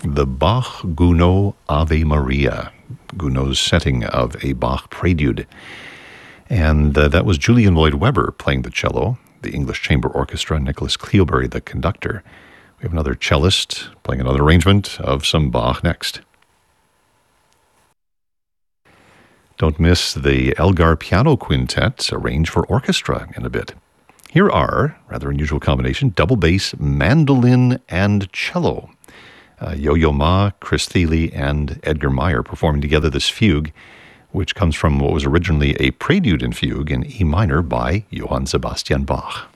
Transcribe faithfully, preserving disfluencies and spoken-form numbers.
the Bach Gounod Ave Maria, Gounod's setting of a Bach prelude. And uh, that was Julian Lloyd Webber playing the cello, the English Chamber Orchestra, Nicholas Cleobury, the conductor. We have another cellist playing another arrangement of some Bach next. Don't miss the Elgar Piano Quintet, arranged for orchestra in a bit. Here are, rather unusual combination, double bass, mandolin, and cello. Uh, Yo-Yo Ma, Chris Thile, and Edgar Meyer performing together this fugue, which comes from what was originally a prelude and fugue in E minor by Johann Sebastian Bach.